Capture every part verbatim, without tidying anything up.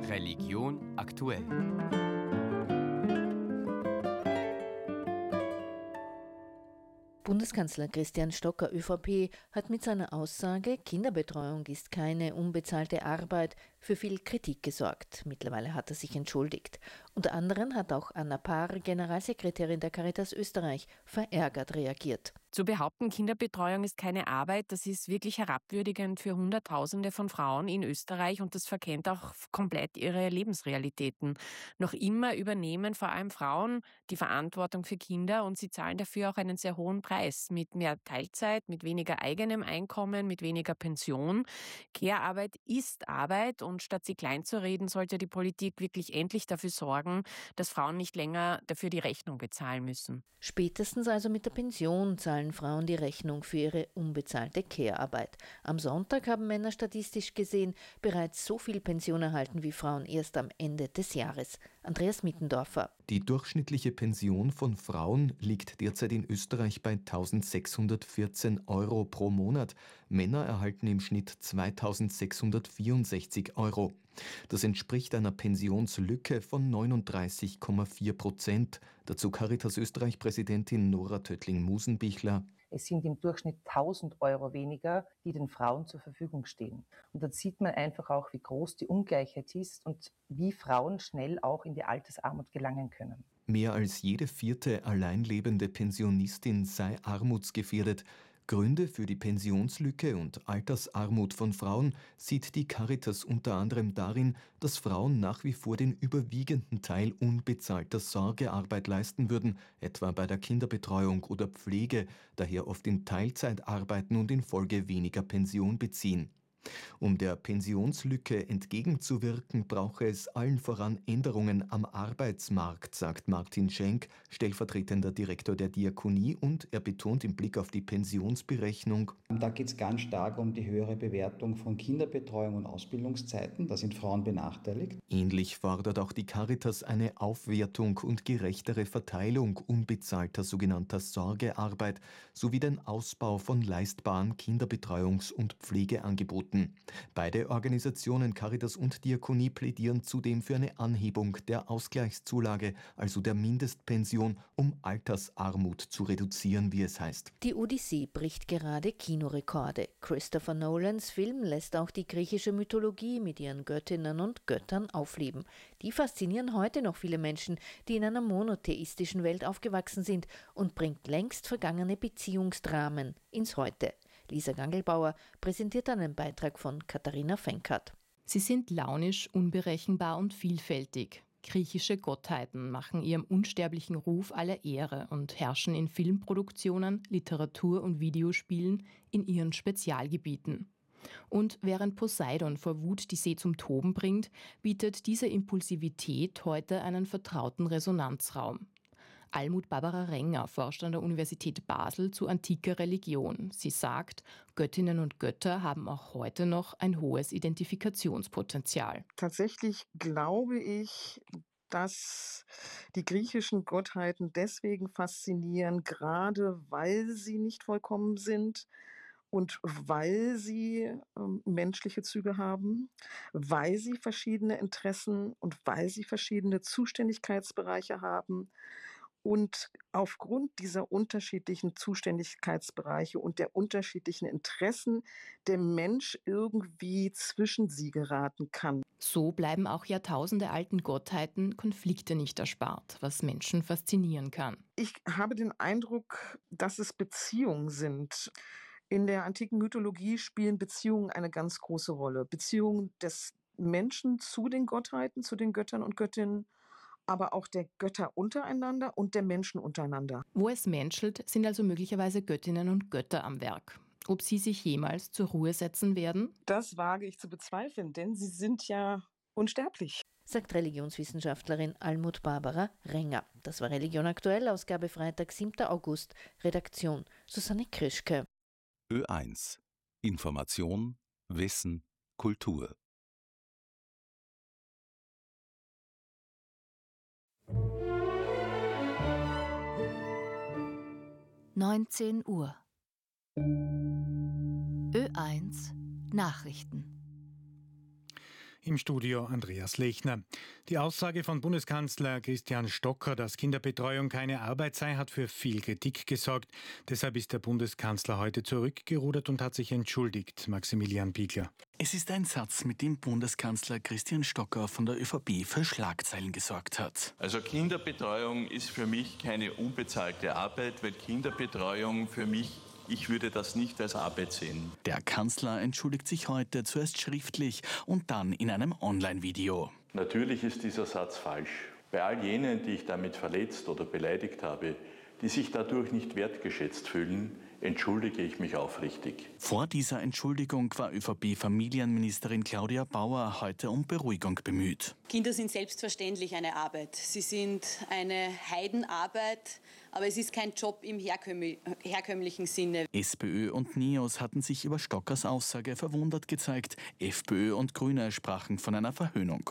Religion aktuell. Bundeskanzler Christian Stocker, ÖVP, hat mit seiner Aussage, Kinderbetreuung ist keine unbezahlte Arbeit, für viel Kritik gesorgt. Mittlerweile hat er sich entschuldigt. Unter anderem hat auch Anna Paar, Generalsekretärin der Caritas Österreich, verärgert reagiert. Zu behaupten, Kinderbetreuung ist keine Arbeit, das ist wirklich herabwürdigend für Hunderttausende von Frauen in Österreich und das verkennt auch komplett ihre Lebensrealitäten. Noch immer übernehmen vor allem Frauen die Verantwortung für Kinder und sie zahlen dafür auch einen sehr hohen Preis. Mit mehr Teilzeit, mit weniger eigenem Einkommen, mit weniger Pension. Care-Arbeit ist Arbeit und statt sie klein zu reden, sollte die Politik wirklich endlich dafür sorgen, dass Frauen nicht länger dafür die Rechnung bezahlen müssen. Spätestens also mit der Pension zahlen Frauen die Rechnung für ihre unbezahlte Care-Arbeit. Am Sonntag haben Männer statistisch gesehen bereits so viel Pension erhalten wie Frauen erst am Ende des Jahres. Andreas Mittendorfer. Die durchschnittliche Pension von Frauen liegt derzeit in Österreich bei eintausendsechshundertvierzehn Euro pro Monat. Männer erhalten im Schnitt zweitausendsechshundertvierundsechzig Euro. Das entspricht einer Pensionslücke von neununddreißig Komma vier Prozent. Dazu Caritas Österreich-Präsidentin Nora Töttling-Musenbichler. Es sind im Durchschnitt tausend Euro weniger, die den Frauen zur Verfügung stehen. Und da sieht man einfach auch, wie groß die Ungleichheit ist und wie Frauen schnell auch in die Altersarmut gelangen können. Mehr als jede vierte alleinlebende Pensionistin sei armutsgefährdet. Gründe für die Pensionslücke und Altersarmut von Frauen sieht die Caritas unter anderem darin, dass Frauen nach wie vor den überwiegenden Teil unbezahlter Sorgearbeit leisten würden, etwa bei der Kinderbetreuung oder Pflege, daher oft in Teilzeit arbeiten und in Folge weniger Pension beziehen. Um der Pensionslücke entgegenzuwirken, brauche es allen voran Änderungen am Arbeitsmarkt, sagt Martin Schenk, stellvertretender Direktor der Diakonie, und er betont im Blick auf die Pensionsberechnung: Da geht es ganz stark um die höhere Bewertung von Kinderbetreuung und Ausbildungszeiten. Da sind Frauen benachteiligt. Ähnlich fordert auch die Caritas eine Aufwertung und gerechtere Verteilung unbezahlter sogenannter Sorgearbeit sowie den Ausbau von leistbaren Kinderbetreuungs- und Pflegeangeboten. Beide Organisationen, Caritas und Diakonie, plädieren zudem für eine Anhebung der Ausgleichszulage, also der Mindestpension, um Altersarmut zu reduzieren, wie es heißt. Die Odyssee bricht gerade Kinorekorde. Christopher Nolans Film lässt auch die griechische Mythologie mit ihren Göttinnen und Göttern aufleben. Die faszinieren heute noch viele Menschen, die in einer monotheistischen Welt aufgewachsen sind, und bringt längst vergangene Beziehungsdramen ins Heute. Lisa Gangelbauer präsentiert einen Beitrag von Katharina Fenkert. Sie sind launisch, unberechenbar und vielfältig. Griechische Gottheiten machen ihrem unsterblichen Ruf alle Ehre und herrschen in Filmproduktionen, Literatur und Videospielen in ihren Spezialgebieten. Und während Poseidon vor Wut die See zum Toben bringt, bietet diese Impulsivität heute einen vertrauten Resonanzraum. Almut Barbara Renger forscht an der Universität Basel zu antiker Religion. Sie sagt, Göttinnen und Götter haben auch heute noch ein hohes Identifikationspotenzial. Tatsächlich glaube ich, dass die griechischen Gottheiten deswegen faszinieren, gerade weil sie nicht vollkommen sind und weil sie ähm, menschliche Züge haben, weil sie verschiedene Interessen und weil sie verschiedene Zuständigkeitsbereiche haben. Und aufgrund dieser unterschiedlichen Zuständigkeitsbereiche und der unterschiedlichen Interessen der Mensch irgendwie zwischen sie geraten kann. So bleiben auch jahrtausendealten Gottheiten Konflikte nicht erspart, was Menschen faszinieren kann. Ich habe den Eindruck, dass es Beziehungen sind. In der antiken Mythologie spielen Beziehungen eine ganz große Rolle. Beziehungen des Menschen zu den Gottheiten, zu den Göttern und Göttinnen, aber auch der Götter untereinander und der Menschen untereinander. Wo es menschelt, sind also möglicherweise Göttinnen und Götter am Werk. Ob sie sich jemals zur Ruhe setzen werden? Das wage ich zu bezweifeln, denn sie sind ja unsterblich, sagt Religionswissenschaftlerin Almut Barbara Renger. Das war Religion aktuell, Ausgabe Freitag, siebter August, Redaktion Susanne Krischke. Ö eins. Information, Wissen, Kultur. neunzehn Uhr. Ö eins Nachrichten. Im Studio Andreas Lechner. Die Aussage von Bundeskanzler Christian Stocker, dass Kinderbetreuung keine Arbeit sei, hat für viel Kritik gesorgt. Deshalb ist der Bundeskanzler heute zurückgerudert und hat sich entschuldigt. Maximilian Piegler. Es ist ein Satz, mit dem Bundeskanzler Christian Stocker von der ÖVP für Schlagzeilen gesorgt hat. Also Kinderbetreuung ist für mich keine unbezahlte Arbeit, weil Kinderbetreuung für mich, ich würde das nicht als Arbeit sehen. Der Kanzler entschuldigt sich heute zuerst schriftlich und dann in einem Online-Video. Natürlich ist dieser Satz falsch. Bei all jenen, die ich damit verletzt oder beleidigt habe, die sich dadurch nicht wertgeschätzt fühlen, entschuldige ich mich aufrichtig. Vor dieser Entschuldigung war ÖVP-Familienministerin Claudia Bauer heute um Beruhigung bemüht. Kinder sind selbstverständlich eine Arbeit. Sie sind eine Heidenarbeit, aber es ist kein Job im herkömml- herkömmlichen Sinne. SPÖ und NEOS hatten sich über Stockers Aussage verwundert gezeigt. FPÖ und Grüne sprachen von einer Verhöhnung.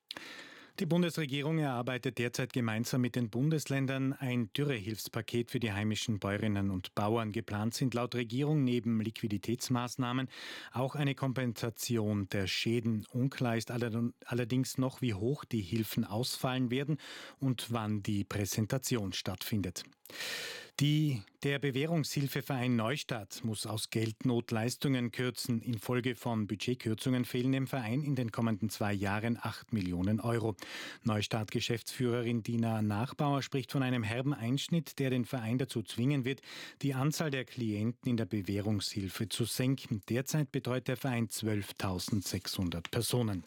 Die Bundesregierung erarbeitet derzeit gemeinsam mit den Bundesländern ein Dürrehilfspaket für die heimischen Bäuerinnen und Bauern. Geplant sind laut Regierung neben Liquiditätsmaßnahmen auch eine Kompensation der Schäden. Unklar ist allerdings noch, wie hoch die Hilfen ausfallen werden und wann die Präsentation stattfindet. Die, der Bewährungshilfeverein Neustadt muss aus Geldnot Leistungen kürzen. Infolge von Budgetkürzungen fehlen dem Verein in den kommenden zwei Jahren acht Millionen Euro. Neustadt-Geschäftsführerin Dina Nachbauer spricht von einem herben Einschnitt, der den Verein dazu zwingen wird, die Anzahl der Klienten in der Bewährungshilfe zu senken. Derzeit betreut der Verein zwölftausendsechshundert Personen.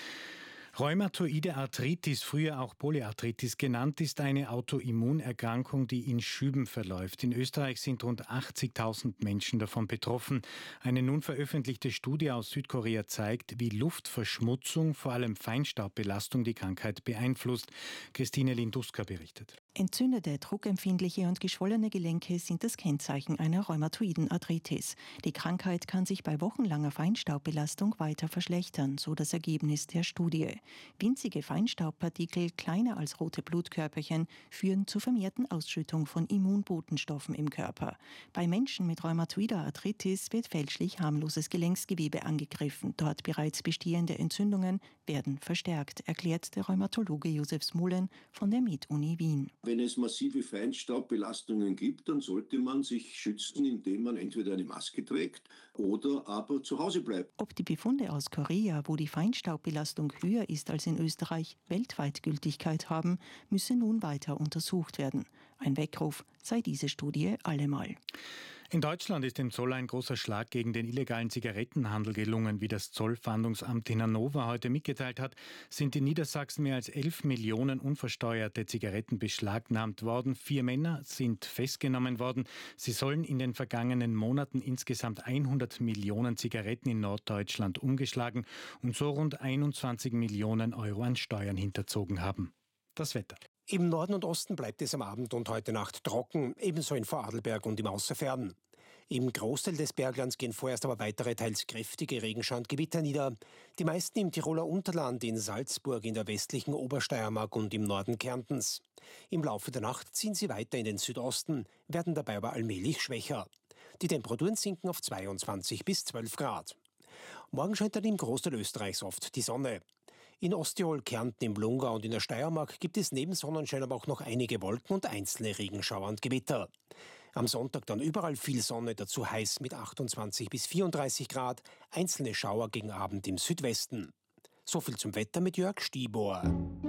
Rheumatoide Arthritis, früher auch Polyarthritis genannt, ist eine Autoimmunerkrankung, die in Schüben verläuft. In Österreich sind rund achtzigtausend Menschen davon betroffen. Eine nun veröffentlichte Studie aus Südkorea zeigt, wie Luftverschmutzung, vor allem Feinstaubbelastung, die Krankheit beeinflusst. Christine Linduska berichtet. Entzündete, druckempfindliche und geschwollene Gelenke sind das Kennzeichen einer rheumatoiden Arthritis. Die Krankheit kann sich bei wochenlanger Feinstaubbelastung weiter verschlechtern, so das Ergebnis der Studie. Winzige Feinstaubpartikel, kleiner als rote Blutkörperchen, führen zur vermehrten Ausschüttung von Immunbotenstoffen im Körper. Bei Menschen mit rheumatoider Arthritis wird fälschlich harmloses Gelenksgewebe angegriffen. Dort bereits bestehende Entzündungen werden verstärkt, erklärt der Rheumatologe Josef Smulen von der Med-Uni Wien. Wenn es massive Feinstaubbelastungen gibt, dann sollte man sich schützen, indem man entweder eine Maske trägt oder aber zu Hause bleibt. Ob die Befunde aus Korea, wo die Feinstaubbelastung höher ist als in Österreich, weltweit Gültigkeit haben, müsse nun weiter untersucht werden. Ein Weckruf sei diese Studie allemal. In Deutschland ist dem Zoll ein großer Schlag gegen den illegalen Zigarettenhandel gelungen. Wie das Zollfahndungsamt in Hannover heute mitgeteilt hat, sind in Niedersachsen mehr als elf Millionen unversteuerte Zigaretten beschlagnahmt worden. Vier Männer sind festgenommen worden. Sie sollen in den vergangenen Monaten insgesamt hundert Millionen Zigaretten in Norddeutschland umgeschlagen und so rund einundzwanzig Millionen Euro an Steuern hinterzogen haben. Das Wetter. Im Norden und Osten bleibt es am Abend und heute Nacht trocken, ebenso in Vorarlberg und im Außerfern. Im Großteil des Berglands gehen vorerst aber weitere teils kräftige Regenschauer und Gewitter nieder. Die meisten im Tiroler Unterland, in Salzburg, in der westlichen Obersteiermark und im Norden Kärntens. Im Laufe der Nacht ziehen sie weiter in den Südosten, werden dabei aber allmählich schwächer. Die Temperaturen sinken auf zweiundzwanzig bis zwölf Grad. Morgen scheint dann im Großteil Österreichs oft die Sonne. In Osttirol, Kärnten, im Blungau und in der Steiermark gibt es neben Sonnenschein aber auch noch einige Wolken und einzelne Regenschauer und Gewitter. Am Sonntag dann überall viel Sonne, dazu heiß mit achtundzwanzig bis vierunddreißig Grad, einzelne Schauer gegen Abend im Südwesten. So viel zum Wetter mit Jörg Stiebor.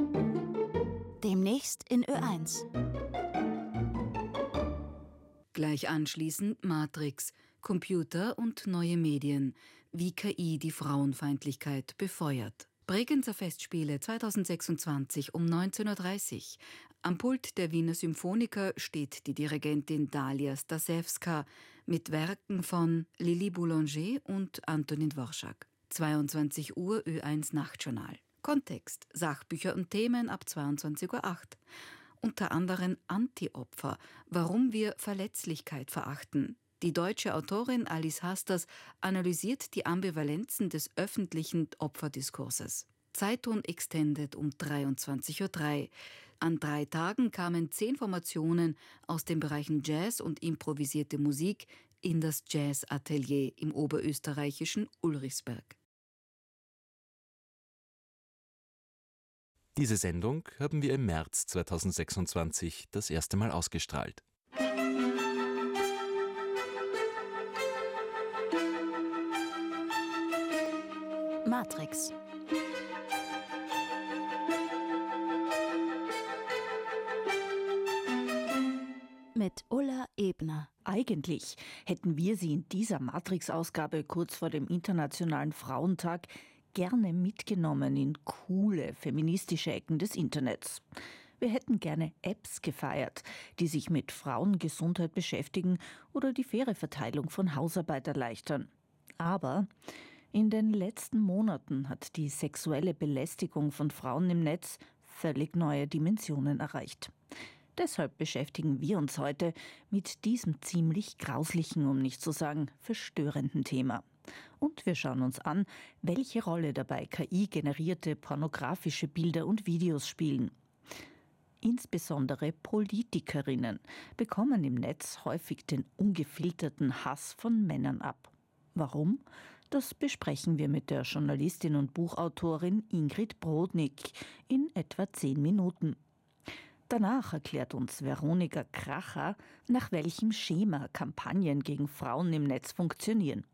Demnächst in Ö eins. Gleich anschließend Matrix, Computer und neue Medien, wie K I die Frauenfeindlichkeit befeuert. Bregenzer Festspiele zweitausendsechsundzwanzig um neunzehn Uhr dreißig. Am Pult der Wiener Symphoniker steht die Dirigentin Dalia Stasewska mit Werken von Lili Boulanger und Antonin Dvorak. zweiundzwanzig Uhr Ö eins Nachtjournal. Kontext, Sachbücher und Themen ab zweiundzwanzig Uhr acht. Unter anderem Anti-Opfer, warum wir Verletzlichkeit verachten. Die deutsche Autorin Alice Hasters analysiert die Ambivalenzen des öffentlichen Opferdiskurses. Zeitung Extended um dreiundzwanzig Uhr drei. An drei Tagen kamen zehn Formationen aus den Bereichen Jazz und improvisierte Musik in das Jazz-Atelier im oberösterreichischen Ulrichsberg. Diese Sendung haben wir im März zweitausendsechsundzwanzig das erste Mal ausgestrahlt. Matrix. Mit Ulla Ebner. Eigentlich hätten wir Sie in dieser Matrix-Ausgabe kurz vor dem Internationalen Frauentag gerne mitgenommen in coole feministische Ecken des Internets. Wir hätten gerne Apps gefeiert, die sich mit Frauengesundheit beschäftigen oder die faire Verteilung von Hausarbeit erleichtern. Aber in den letzten Monaten hat die sexuelle Belästigung von Frauen im Netz völlig neue Dimensionen erreicht. Deshalb beschäftigen wir uns heute mit diesem ziemlich grauslichen, um nicht zu sagen verstörenden Thema. Und wir schauen uns an, welche Rolle dabei K I-generierte pornografische Bilder und Videos spielen. Insbesondere Politikerinnen bekommen im Netz häufig den ungefilterten Hass von Männern ab. Warum? Das besprechen wir mit der Journalistin und Buchautorin Ingrid Brodnik in etwa zehn Minuten. Danach erklärt uns Veronika Kracher, nach welchem Schema Kampagnen gegen Frauen im Netz funktionieren.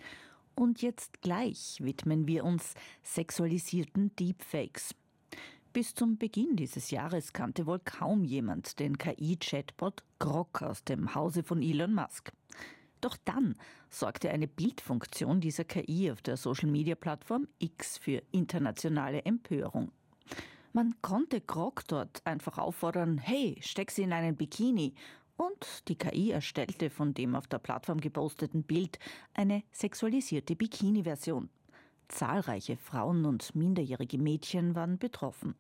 Und jetzt gleich widmen wir uns sexualisierten Deepfakes. Bis zum Beginn dieses Jahres kannte wohl kaum jemand den K I-Chatbot Grok aus dem Hause von Elon Musk. Doch dann sorgte eine Bildfunktion dieser K I auf der Social-Media-Plattform X für internationale Empörung. Man konnte Grok dort einfach auffordern, hey, steck sie in einen Bikini. Und die K I erstellte von dem auf der Plattform geposteten Bild eine sexualisierte Bikini-Version. Zahlreiche Frauen und minderjährige Mädchen waren betroffen.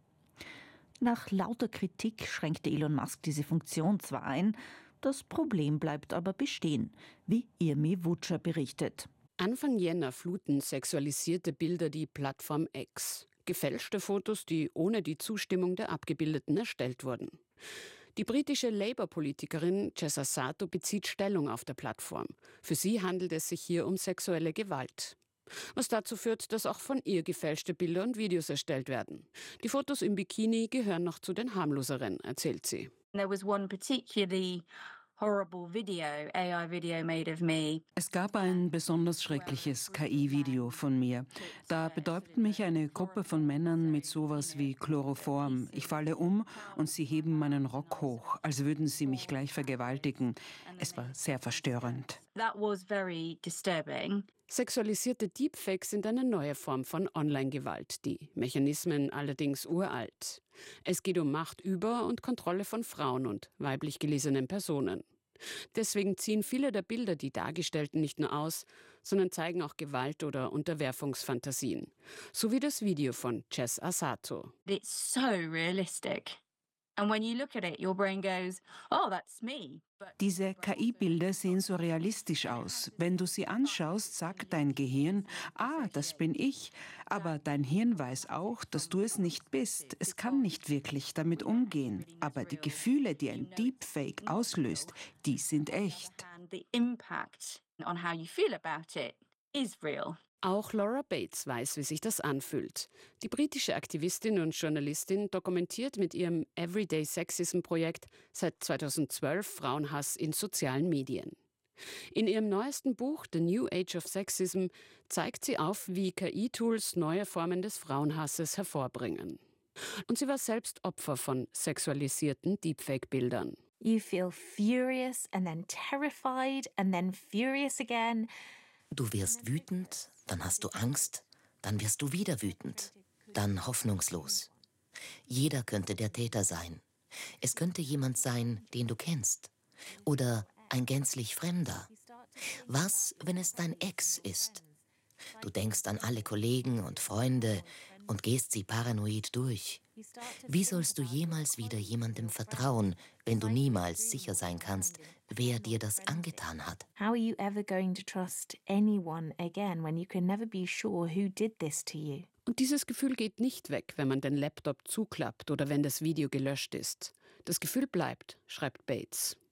Nach lauter Kritik schränkte Elon Musk diese Funktion zwar ein, das Problem bleibt aber bestehen, wie Irmi Wutscher berichtet. Anfang Jänner fluten sexualisierte Bilder die Plattform X. Gefälschte Fotos, die ohne die Zustimmung der Abgebildeten erstellt wurden. Die britische Labour-Politikerin Chesa Sato bezieht Stellung auf der Plattform. Für sie handelt es sich hier um sexuelle Gewalt. Was dazu führt, dass auch von ihr gefälschte Bilder und Videos erstellt werden. Die Fotos im Bikini gehören noch zu den harmloseren, erzählt sie. There was one particularly horrible video, A I video made of me. Es gab ein besonders schreckliches K I-Video von mir. Da betäubten mich eine Gruppe von Männern mit sowas wie Chloroform. Ich falle um und sie heben meinen Rock hoch, als würden sie mich gleich vergewaltigen. Es war sehr verstörend. That was very disturbing. Sexualisierte Deepfakes sind eine neue Form von Online-Gewalt, die Mechanismen allerdings uralt. Es geht um Macht über und Kontrolle von Frauen und weiblich gelesenen Personen. Deswegen ziehen viele der Bilder die Dargestellten nicht nur aus, sondern zeigen auch Gewalt- oder Unterwerfungsfantasien. So wie das Video von Chesa Sato. It's so realistic. And when you look at it, your brain goes, oh, that's me. Diese K I-Bilder sehen so realistisch aus. Wenn du sie anschaust, sagt dein Gehirn, ah, das bin ich. Aber dein Hirn weiß auch, dass du es nicht bist. Es kann nicht wirklich damit umgehen. Aber die Gefühle, die ein Deepfake auslöst, die sind echt. And the impact on how you feel about it is real. Auch Laura Bates weiß, wie sich das anfühlt. Die britische Aktivistin und Journalistin dokumentiert mit ihrem Everyday Sexism-Projekt seit zweitausendzwölf Frauenhass in sozialen Medien. In ihrem neuesten Buch The New Age of Sexism zeigt sie auf, wie K I-Tools neue Formen des Frauenhasses hervorbringen. Und sie war selbst Opfer von sexualisierten Deepfake-Bildern. You feel furious and then terrified and then furious again. Du wirst wütend, dann hast du Angst, dann wirst du wieder wütend, dann hoffnungslos. Jeder könnte der Täter sein. Es könnte jemand sein, den du kennst. Oder ein gänzlich Fremder. Was, wenn es dein Ex ist? Du denkst an alle Kollegen und Freunde und gehst sie paranoid durch. Wie sollst du jemals wieder jemandem vertrauen, wenn du niemals sicher sein kannst, wer dir das angetan hat? How are you ever going to trust anyone again when you can never be sure who did this to you? Und dieses Gefühl geht nicht weg, wenn man den Laptop zuklappt oder wenn das Video gelöscht ist. Das Gefühl bleibt, schreibt Bates.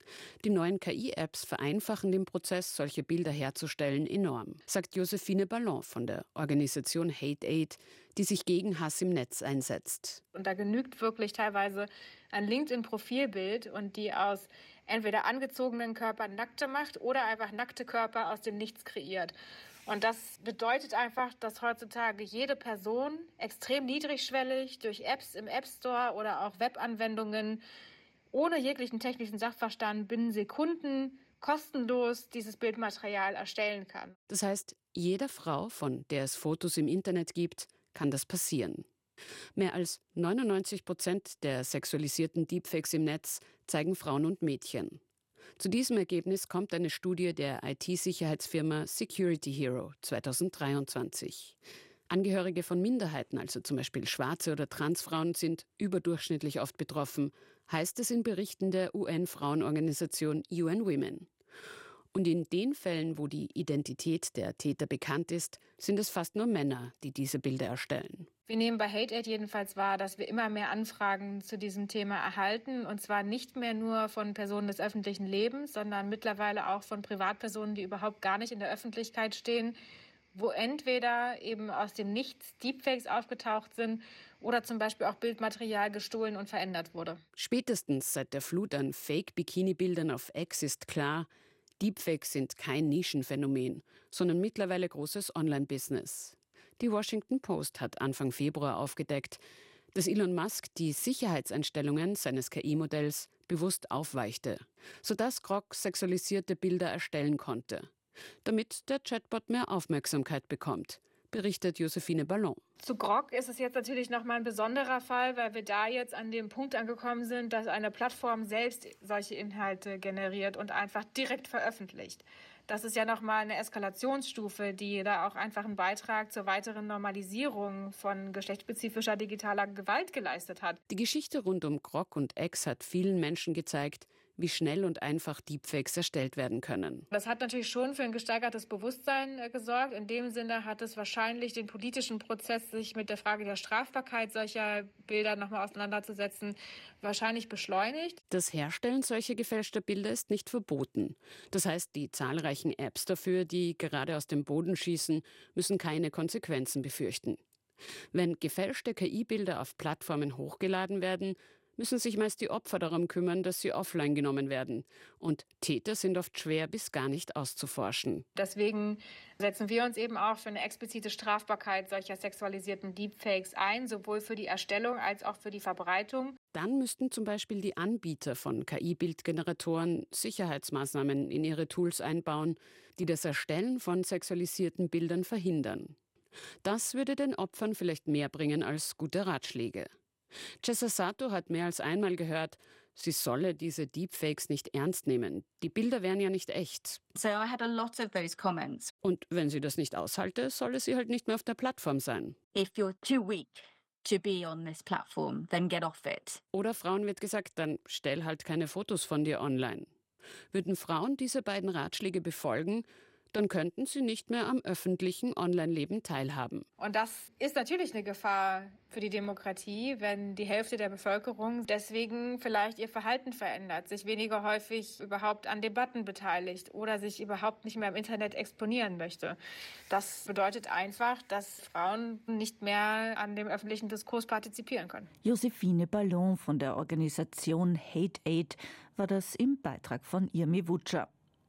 Die neuen K I-Apps vereinfachen den Prozess, solche Bilder herzustellen, enorm, sagt Josephine Ballon von der Organisation Hate Aid, die sich gegen Hass im Netz einsetzt. Und da genügt wirklich teilweise ein LinkedIn-Profilbild und die aus entweder angezogenen Körpern nackte macht oder einfach nackte Körper aus dem Nichts kreiert. Und das bedeutet einfach, dass heutzutage jede Person extrem niedrigschwellig durch Apps im App Store oder auch Webanwendungen ohne jeglichen technischen Sachverstand binnen Sekunden kostenlos dieses Bildmaterial erstellen kann. Das heißt, jeder Frau, von der es Fotos im Internet gibt, kann das passieren. Mehr als neunundneunzig Prozent der sexualisierten Deepfakes im Netz zeigen Frauen und Mädchen. Zu diesem Ergebnis kommt eine Studie der I T-Sicherheitsfirma Security Hero zweitausenddreiundzwanzig. Angehörige von Minderheiten, also zum Beispiel schwarze oder Transfrauen, sind überdurchschnittlich oft betroffen, heißt es in Berichten der U N-Frauenorganisation U N Women. Und in den Fällen, wo die Identität der Täter bekannt ist, sind es fast nur Männer, die diese Bilder erstellen. Wir nehmen bei Hate Aid jedenfalls wahr, dass wir immer mehr Anfragen zu diesem Thema erhalten. Und zwar nicht mehr nur von Personen des öffentlichen Lebens, sondern mittlerweile auch von Privatpersonen, die überhaupt gar nicht in der Öffentlichkeit stehen, wo entweder eben aus dem Nichts Deepfakes aufgetaucht sind oder zum Beispiel auch Bildmaterial gestohlen und verändert wurde. Spätestens seit der Flut an Fake-Bikini-Bildern auf X ist klar, Deepfakes sind kein Nischenphänomen, sondern mittlerweile großes Online-Business. Die Washington Post hat Anfang Februar aufgedeckt, dass Elon Musk die Sicherheitseinstellungen seines K I-Modells bewusst aufweichte, sodass Grok sexualisierte Bilder erstellen konnte, damit der Chatbot mehr Aufmerksamkeit bekommt, berichtet Josephine Ballon. Zu Grok ist es jetzt natürlich nochmal ein besonderer Fall, weil wir da jetzt an dem Punkt angekommen sind, dass eine Plattform selbst solche Inhalte generiert und einfach direkt veröffentlicht. Das ist ja nochmal eine Eskalationsstufe, die da auch einfach einen Beitrag zur weiteren Normalisierung von geschlechtsspezifischer digitaler Gewalt geleistet hat. Die Geschichte rund um Grok und X hat vielen Menschen gezeigt, wie schnell und einfach Deepfakes erstellt werden können. Das hat natürlich schon für ein gesteigertes Bewusstsein äh, gesorgt. In dem Sinne hat es wahrscheinlich den politischen Prozess, sich mit der Frage der Strafbarkeit solcher Bilder nochmal auseinanderzusetzen, wahrscheinlich beschleunigt. Das Herstellen solcher gefälschter Bilder ist nicht verboten. Das heißt, die zahlreichen Apps dafür, die gerade aus dem Boden schießen, müssen keine Konsequenzen befürchten. Wenn gefälschte K I-Bilder auf Plattformen hochgeladen werden, müssen sich meist die Opfer darum kümmern, dass sie offline genommen werden. Und Täter sind oft schwer bis gar nicht auszuforschen. Deswegen setzen wir uns eben auch für eine explizite Strafbarkeit solcher sexualisierten Deepfakes ein, sowohl für die Erstellung als auch für die Verbreitung. Dann müssten zum Beispiel die Anbieter von K I-Bildgeneratoren Sicherheitsmaßnahmen in ihre Tools einbauen, die das Erstellen von sexualisierten Bildern verhindern. Das würde den Opfern vielleicht mehr bringen als gute Ratschläge. Chesa Sato hat mehr als einmal gehört, sie solle diese Deepfakes nicht ernst nehmen. Die Bilder wären ja nicht echt. So I had a lot of those comments. Und wenn sie das nicht aushalte, solle sie halt nicht mehr auf der Plattform sein. If you're too weak to be on this platform, then get off it. Oder Frauen wird gesagt, dann stell halt keine Fotos von dir online. Würden Frauen diese beiden Ratschläge befolgen, dann könnten sie nicht mehr am öffentlichen Online-Leben teilhaben. Und das ist natürlich eine Gefahr für die Demokratie, wenn die Hälfte der Bevölkerung deswegen vielleicht ihr Verhalten verändert, sich weniger häufig überhaupt an Debatten beteiligt oder sich überhaupt nicht mehr im Internet exponieren möchte. Das bedeutet einfach, dass Frauen nicht mehr an dem öffentlichen Diskurs partizipieren können. Josephine Ballon von der Organisation Hate Aid war das im Beitrag von Irmi Wutscher.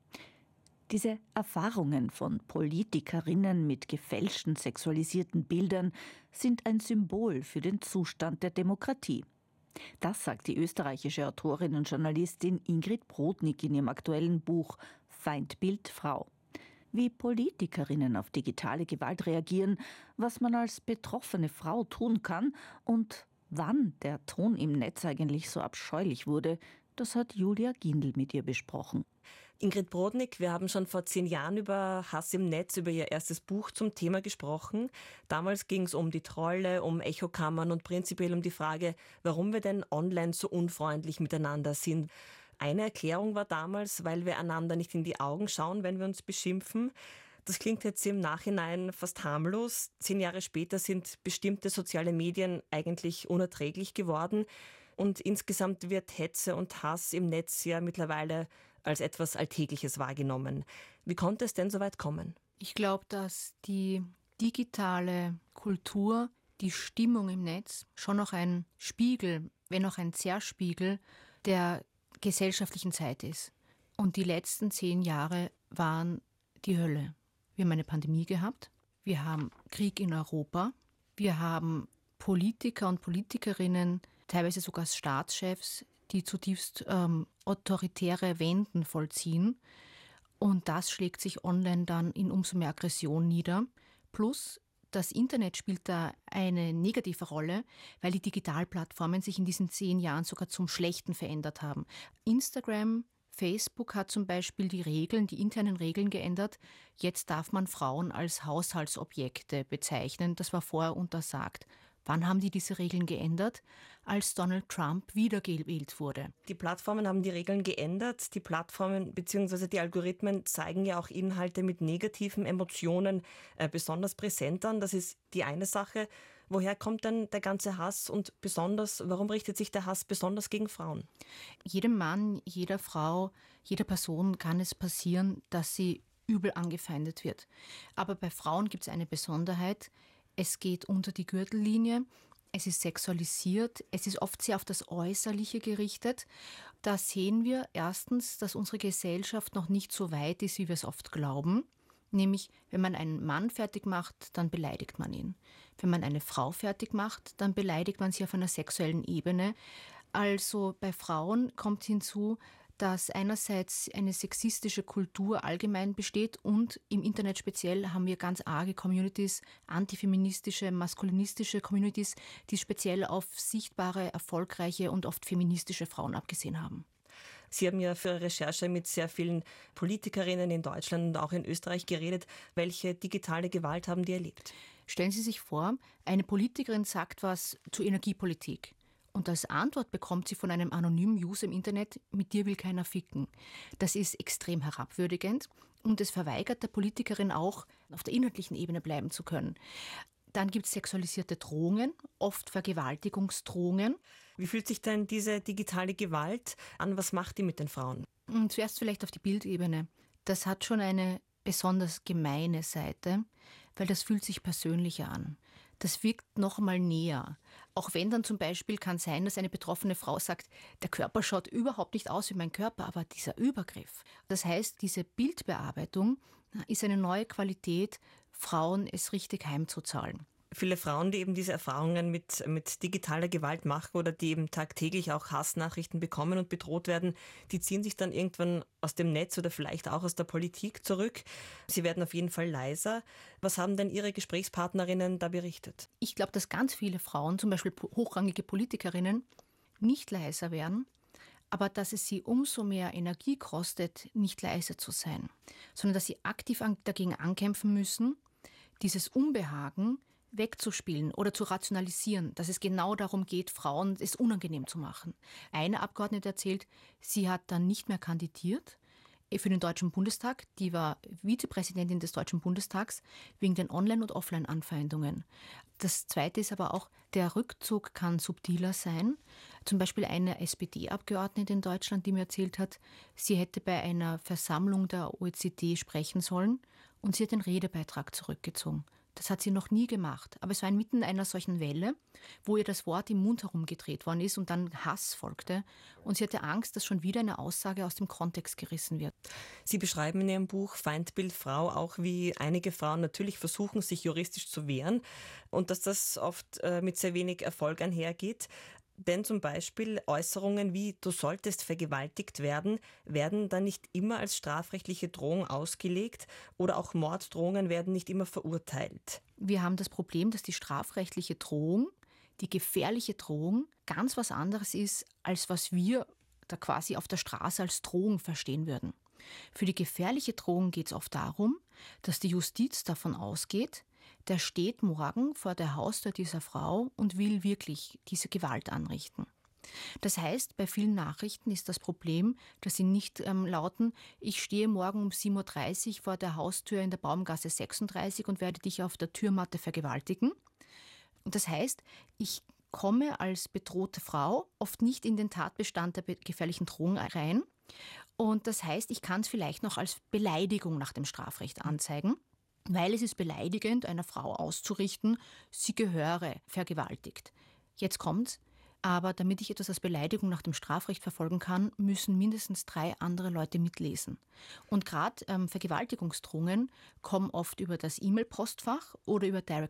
Diese Erfahrungen von Politikerinnen mit gefälschten sexualisierten Bildern sind ein Symbol für den Zustand der Demokratie. Das sagt die österreichische Autorin und Journalistin Ingrid Brodnik in ihrem aktuellen Buch Feindbild Frau. Wie Politikerinnen auf digitale Gewalt reagieren, was man als betroffene Frau tun kann und wann der Ton im Netz eigentlich so abscheulich wurde, das hat Julia Gindl mit ihr besprochen. Ingrid Brodnik, wir haben schon vor zehn Jahren über Hass im Netz, über ihr erstes Buch zum Thema gesprochen. Damals ging es um die Trolle, um Echokammern und prinzipiell um die Frage, warum wir denn online so unfreundlich miteinander sind. Eine Erklärung war damals, weil wir einander nicht in die Augen schauen, wenn wir uns beschimpfen. Das klingt jetzt im Nachhinein fast harmlos. Zehn Jahre später sind bestimmte soziale Medien eigentlich unerträglich geworden. Und insgesamt wird Hetze und Hass im Netz ja mittlerweile als etwas Alltägliches wahrgenommen. Wie konnte es denn so weit kommen? Ich glaube, dass die digitale Kultur, die Stimmung im Netz schon noch ein Spiegel, wenn auch ein Zerspiegel der gesellschaftlichen Zeit ist. Und die letzten zehn Jahre waren die Hölle. Wir haben eine Pandemie gehabt, wir haben Krieg in Europa, wir haben Politiker und Politikerinnen, teilweise sogar Staatschefs, die zutiefst ähm, autoritäre Wenden vollziehen. Und das schlägt sich online dann in umso mehr Aggression nieder. Plus, das Internet spielt da eine negative Rolle, weil die Digitalplattformen sich in diesen zehn Jahren sogar zum Schlechten verändert haben. Instagram, Facebook hat zum Beispiel die Regeln, die internen Regeln geändert. Jetzt darf man Frauen als Haushaltsobjekte bezeichnen. Das war vorher untersagt. Wann haben die diese Regeln geändert? Als Donald Trump wiedergewählt wurde. Die Plattformen haben die Regeln geändert. Die Plattformen bzw. die Algorithmen zeigen ja auch Inhalte mit negativen Emotionen äh, besonders präsent an. Das ist die eine Sache. Woher kommt denn der ganze Hass und besonders, warum richtet sich der Hass besonders gegen Frauen? Jedem Mann, jeder Frau, jeder Person kann es passieren, dass sie übel angefeindet wird. Aber bei Frauen gibt es eine Besonderheit. Es geht unter die Gürtellinie, es ist sexualisiert, es ist oft sehr auf das Äußerliche gerichtet. Da sehen wir erstens, dass unsere Gesellschaft noch nicht so weit ist, wie wir es oft glauben. Nämlich, wenn man einen Mann fertig macht, dann beleidigt man ihn. Wenn man eine Frau fertig macht, dann beleidigt man sie auf einer sexuellen Ebene. Also bei Frauen kommt hinzu, dass einerseits eine sexistische Kultur allgemein besteht und im Internet speziell haben wir ganz arge Communities, antifeministische, maskulinistische Communities, die speziell auf sichtbare, erfolgreiche und oft feministische Frauen abgesehen haben. Sie haben ja für Ihre Recherche mit sehr vielen Politikerinnen in Deutschland und auch in Österreich geredet. Welche digitale Gewalt haben die erlebt? Stellen Sie sich vor, eine Politikerin sagt was zur Energiepolitik. Und als Antwort bekommt sie von einem anonymen User im Internet, mit dir will keiner ficken. Das ist extrem herabwürdigend und es verweigert der Politikerin auch, auf der inhaltlichen Ebene bleiben zu können. Dann gibt es sexualisierte Drohungen, oft Vergewaltigungsdrohungen. Wie fühlt sich denn diese digitale Gewalt an? Was macht die mit den Frauen? Zuerst vielleicht auf die Bildebene. Das hat schon eine besonders gemeine Seite, weil das fühlt sich persönlicher an. Das wirkt noch mal näher. Auch wenn dann zum Beispiel kann sein, dass eine betroffene Frau sagt, der Körper schaut überhaupt nicht aus wie mein Körper, aber dieser Übergriff. Das heißt, diese Bildbearbeitung ist eine neue Qualität, Frauen es richtig heimzuzahlen. Viele Frauen, die eben diese Erfahrungen mit, mit digitaler Gewalt machen oder die eben tagtäglich auch Hassnachrichten bekommen und bedroht werden, die ziehen sich dann irgendwann aus dem Netz oder vielleicht auch aus der Politik zurück. Sie werden auf jeden Fall leiser. Was haben denn Ihre Gesprächspartnerinnen da berichtet? Ich glaube, dass ganz viele Frauen, zum Beispiel hochrangige Politikerinnen, nicht leiser werden, aber dass es sie umso mehr Energie kostet, nicht leise zu sein, sondern dass sie aktiv dagegen ankämpfen müssen, dieses Unbehagen wegzuspielen oder zu rationalisieren, dass es genau darum geht, Frauen es unangenehm zu machen. Eine Abgeordnete erzählt, sie hat dann nicht mehr kandidiert für den Deutschen Bundestag. Die war Vizepräsidentin des Deutschen Bundestags wegen den Online- und Offline-Anfeindungen. Das Zweite ist aber auch, der Rückzug kann subtiler sein. Zum Beispiel eine S P D-Abgeordnete in Deutschland, die mir erzählt hat, sie hätte bei einer Versammlung der O E C D sprechen sollen und sie hat den Redebeitrag zurückgezogen. Das hat sie noch nie gemacht. Aber es war inmitten einer solchen Welle, wo ihr das Wort im Mund herumgedreht worden ist und dann Hass folgte. Und sie hatte Angst, dass schon wieder eine Aussage aus dem Kontext gerissen wird. Sie beschreiben in Ihrem Buch Feindbild Frau auch, wie einige Frauen natürlich versuchen, sich juristisch zu wehren und dass das oft äh, mit sehr wenig Erfolg einhergeht. Denn zum Beispiel Äußerungen wie „du solltest vergewaltigt werden“ werden dann nicht immer als strafrechtliche Drohung ausgelegt oder auch Morddrohungen werden nicht immer verurteilt. Wir haben das Problem, dass die strafrechtliche Drohung, die gefährliche Drohung, ganz was anderes ist, als was wir da quasi auf der Straße als Drohung verstehen würden. Für die gefährliche Drohung geht es oft darum, dass die Justiz davon ausgeht, der steht morgen vor der Haustür dieser Frau und will wirklich diese Gewalt anrichten. Das heißt, bei vielen Nachrichten ist das Problem, dass sie nicht ähm, lauten, ich stehe morgen um sieben Uhr dreißig vor der Haustür in der Baumgasse sechsunddreißig und werde dich auf der Türmatte vergewaltigen. Und das heißt, ich komme als bedrohte Frau oft nicht in den Tatbestand der gefährlichen Drohung rein. Und das heißt, ich kann es vielleicht noch als Beleidigung nach dem Strafrecht anzeigen, weil es ist beleidigend, einer Frau auszurichten, sie gehöre vergewaltigt. Jetzt kommt's. Aber damit ich etwas als Beleidigung nach dem Strafrecht verfolgen kann, müssen mindestens drei andere Leute mitlesen. Und gerade ähm, Vergewaltigungsdrohungen kommen oft über das E-Mail-Postfach oder über Direct